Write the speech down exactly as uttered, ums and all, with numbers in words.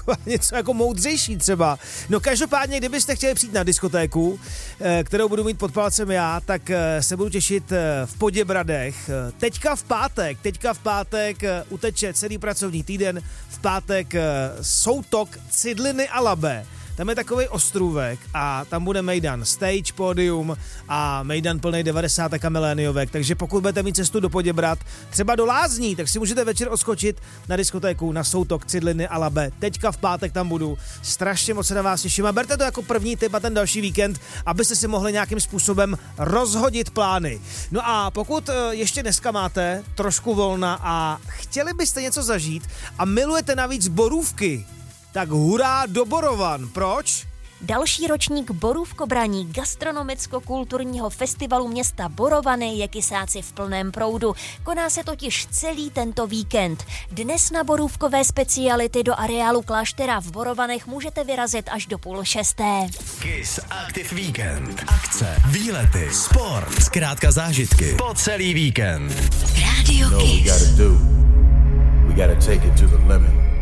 taková něco jako moudřejší třeba. No každopádně, kdybyste chtěli přijít na diskotéku, kterou budu mít pod palcem já, tak se budu těšit v Poděbradech. Teďka v pátek, teďka v pátek uteče celý pracovní týden, v pátek Soutok, Cidliny a Labe. Tam je takový ostrůvek a tam bude mejdan stage, pódium a mejdan plnej devadesátek a miléniovek, takže pokud budete mít cestu do Poděbrad, třeba do Lázní, tak si můžete večer odskočit na diskotéku na Soutok, Cidliny a Labe. Teďka v pátek tam budu, strašně moc se na vás těším a berte to jako první tip a ten další víkend, abyste si mohli nějakým způsobem rozhodit plány. No a pokud ještě dneska máte trošku volna a chtěli byste něco zažít a milujete navíc borůvky, tak hurá do Borovan. Proč? Další ročník Borůvkobraní gastronomicko-kulturního festivalu města Borovany je kysáci v plném proudu. Koná se totiž celý tento víkend. Dnes na borůvkové speciality do areálu Kláštera v Borovanech můžete vyrazit až do půl šesté. Kiss Active Weekend. Akce, výlety, sport, zkrátka zážitky po celý víkend. Radio You know Kiss. what we gotta do. We gotta take it to the limit.